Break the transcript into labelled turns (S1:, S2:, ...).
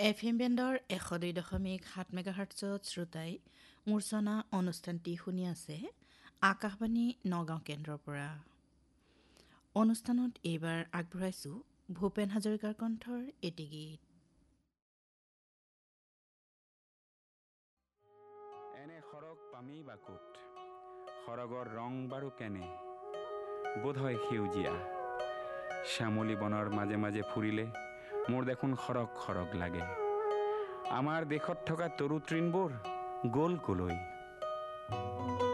S1: FM বেণ্ডৰ 102.7 মেগাহাৰ্টছত শ্ৰোতাই মূৰ্ছনা অনুষ্ঠানটি শুনি আছে আকাশবাণী নগাঁও কেন্দ্ৰৰ পৰা। অনুষ্ঠানত এইবাৰ আগবঢ়াইছোঁ ভূপেন হাজৰিকাৰ কণ্ঠৰ এটি গীত।
S2: এনে সৰগ পামি বাকুত সৰগৰ ৰং বাৰু কেনে বোধহয় সেউজীয়া শ্যামলী বনৰ মাজে মাজে ফুৰিলে মোৰ দেখোন সৰগ সৰগ লাগে। আমাৰ দেশত থকা তৰু তৃণবোৰ গ'ল কলৈ।